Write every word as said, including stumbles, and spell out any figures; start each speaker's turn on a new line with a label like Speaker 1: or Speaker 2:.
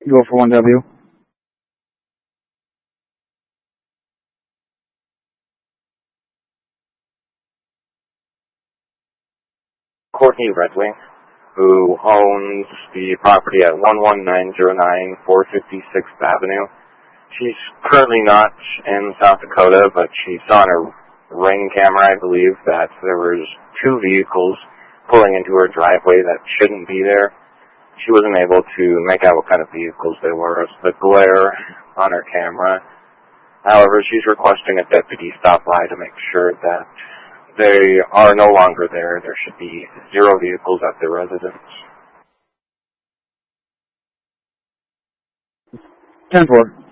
Speaker 1: Go for one W.
Speaker 2: Courtney Redwing, who owns the property at one one nine zero nine four fifty-sixth Avenue. She's currently not in South Dakota, but she saw on her Ring camera, I believe, that there was two vehicles pulling into her driveway that shouldn't be there. She wasn't able to make out what kind of vehicles they were. It's the glare on her camera. However, she's requesting a deputy stop by to make sure that they are no longer there. There should be zero vehicles at their residence.
Speaker 1: ten four.